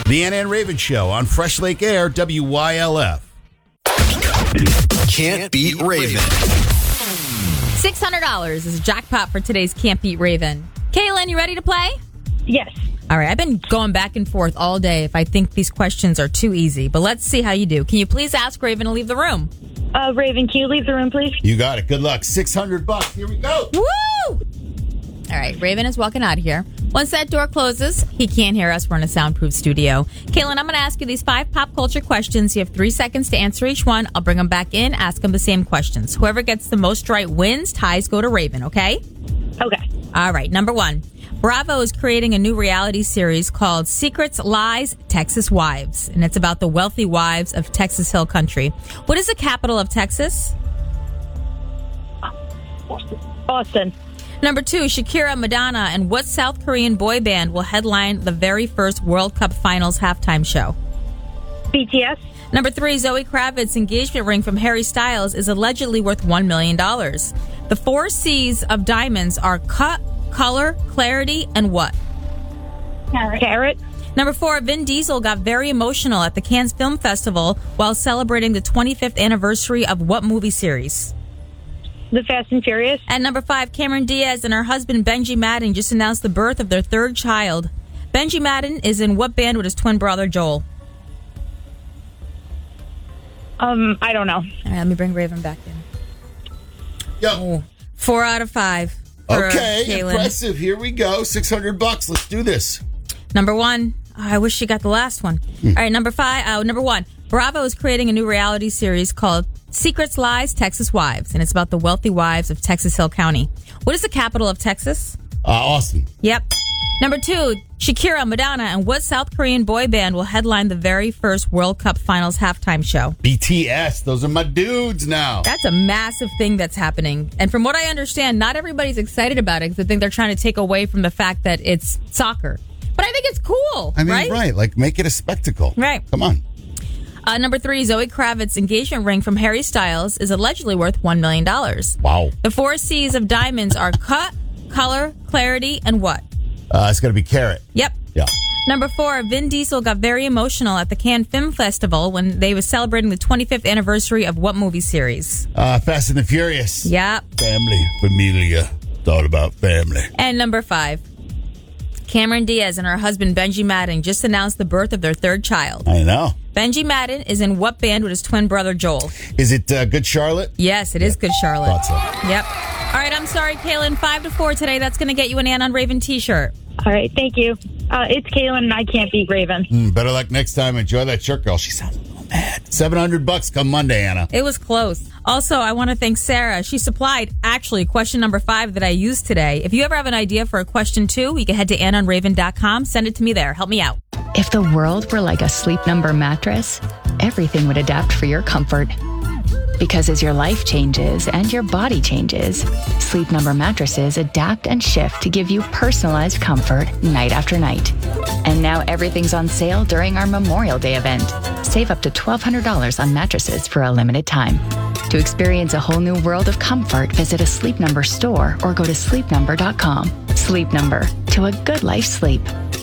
The Anna and Raven Show on Fresh Lake Air, WYLF. Can't Beat Raven. $600 is a jackpot for today's Can't Beat Raven. Kaylin, you ready to play? Yes. All right, I've been going back and forth all day if I think these questions are too easy, but let's see how you do. Can you please ask Raven to leave the room? Raven, can you leave the room, please? You got it. Good luck. $600. Here we go. Woo! All right, Raven is walking out of here. Once that door closes, he can't hear us. We're in a soundproof studio. Kaylin, I'm going to ask you these 5 pop culture questions. You have 3 seconds to answer each one. I'll bring them back in, ask them the same questions. Whoever gets the most right wins. Ties go to Raven, okay? Okay. All right, number 1. Bravo is creating a new reality series called Secrets, Lies, Texas Wives. And it's about the wealthy wives of Texas Hill Country. What is the capital of Texas? Austin. Number 2, Shakira, Madonna, and what South Korean boy band will headline the very first World Cup Finals halftime show? BTS. Number 3, Zoe Kravitz's engagement ring from Harry Styles is allegedly worth $1 million. The 4 C's of diamonds are cut, color, clarity, and what? Carrot. Number 4, Vin Diesel got very emotional at the Cannes Film Festival while celebrating the 25th anniversary of what movie series? The Fast and Furious. And number 5, Cameron Diaz and her husband Benji Madden just announced the birth of their 3rd child. Benji Madden is in what band with his twin brother Joel? I don't know. All right, let me bring Raven back in. Yo. 4 out of 5. Okay, Kaylin. impressive. Here we go. $600. Let's do this. Number 1. I wish you got the last one. All right, number 1. Bravo is creating a new reality series called Secrets, Lies, Texas Wives, and it's about the wealthy wives of Texas Hill County. What is the capital of Texas? Austin. Yep. Number 2, Shakira, Madonna, and what South Korean boy band will headline the very first World Cup Finals halftime show? BTS. Those are my dudes now. That's a massive thing that's happening. And from what I understand, not everybody's excited about it because I think they're trying to take away from the fact that it's soccer. But I think it's cool, I mean, right. Like, make it a spectacle. Right. Come on. Number 3, Zoe Kravitz's engagement ring from Harry Styles is allegedly worth $1 million. Wow. The 4 C's of diamonds are cut, color, clarity, and what? It's going to be carrot. Yep. Yeah. Number 4, Vin Diesel got very emotional at the Cannes Film Festival when they were celebrating the 25th anniversary of what movie series? Fast and the Furious. Yep. Family. Familia. Thought about family. And number 5, Cameron Diaz and her husband Benji Madden just announced the birth of their 3rd child. I know. Benji Madden is in what band with his twin brother Joel? Is it Good Charlotte? Yes, it is Good Charlotte. Thought so. Yep. All right, I'm sorry, Kaylin. 5-4 today. That's going to get you an Ann on Raven t-shirt. All right, thank you. It's Kaylin, and I can't beat Raven. Better luck next time. Enjoy that shirt, girl. She sounds a little mad. $700 come Monday, Anna. It was close. Also, I want to thank Sarah. She supplied, actually, question number 5 that I used today. If you ever have an idea for a question 2, you can head to AnnOnRaven.com. Send it to me there. Help me out. If the world were like a Sleep Number mattress, everything would adapt for your comfort. Because as your life changes and your body changes, Sleep Number mattresses adapt and shift to give you personalized comfort night after night. And now everything's on sale during our Memorial Day event. Save up to $1,200 on mattresses for a limited time. To experience a whole new world of comfort, visit a Sleep Number store or go to sleepnumber.com. Sleep Number, to a good life's sleep.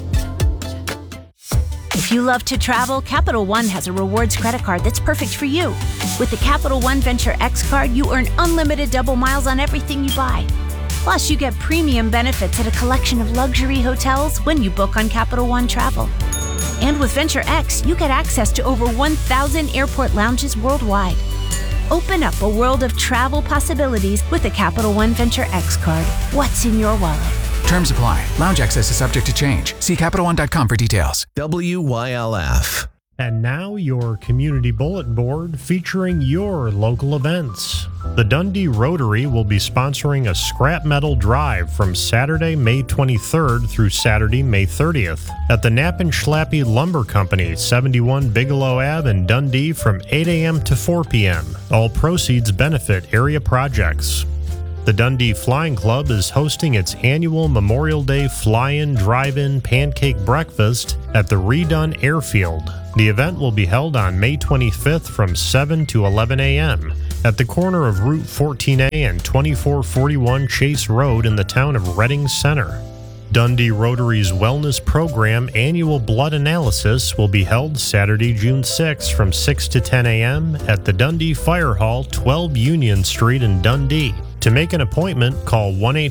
If you love to travel, Capital One has a rewards credit card that's perfect for you. With the Capital One Venture X card, you earn unlimited double miles on everything you buy. Plus, you get premium benefits at a collection of luxury hotels when you book on Capital One Travel. And with Venture X, you get access to over 1,000 airport lounges worldwide. Open up a world of travel possibilities with the Capital One Venture X card. What's in your wallet? Terms apply. Lounge access is subject to change. See CapitalOne.com for details. WYLF. And now your community bulletin board featuring your local events. The Dundee Rotary will be sponsoring a scrap metal drive from Saturday, May 23rd through Saturday, May 30th at the Knapp and Schlappe Lumber Company, 71 Bigelow Ave in Dundee from 8 a.m. to 4 p.m. All proceeds benefit area projects. The Dundee Flying Club is hosting its annual Memorial Day Fly-In Drive-In Pancake Breakfast at the redone airfield. The event will be held on May 25th from 7 to 11 a.m. at the corner of Route 14A and 2441 Chase Road in the town of Reading Center. Dundee Rotary's Wellness Program annual blood analysis will be held Saturday, June 6 from 6 to 10 a.m. at the Dundee Fire Hall, 12 Union Street in Dundee. To make an appointment, call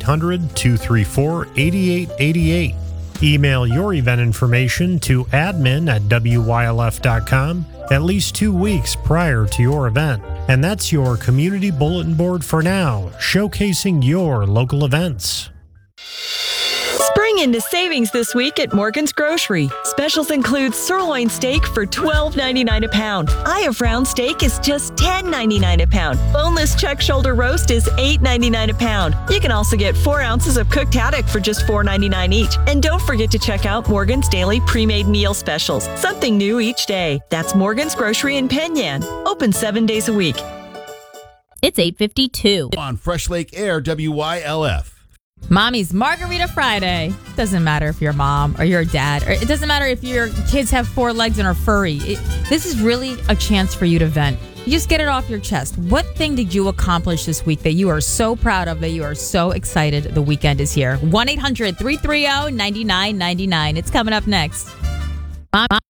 1-800-234-8888. Email your event information to admin@wylf.com at least 2 weeks prior to your event. And that's your community bulletin board for now, showcasing your local events. Spring into savings this week at Morgan's Grocery. Specials include sirloin steak for $12.99 a pound. Eye of round steak is just $10.99 a pound. Boneless chuck shoulder roast is $8.99 a pound. You can also get 4 ounces of cooked haddock for just $4.99 each. And don't forget to check out Morgan's daily pre-made meal specials. Something new each day. That's Morgan's Grocery in Penyan. Open 7 days a week. It's 8:52. On Fresh Lake Air, WYLF. Mommy's Margarita Friday. Doesn't matter if you're a mom or you're a dad, or it doesn't matter if your kids have 4 legs and are furry. This is really a chance for you to vent. You just get it off your chest. What thing did you accomplish this week that you are so proud of, that you are so excited the weekend is here? 1-800-330-9999. It's coming up next. Mom.